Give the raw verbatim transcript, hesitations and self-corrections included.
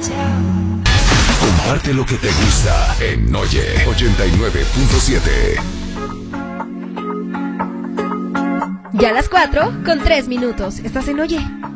Comparte lo que te gusta en Oye ochenta y nueve punto siete. Ya a las cuatro con tres minutos. Estás en Oye.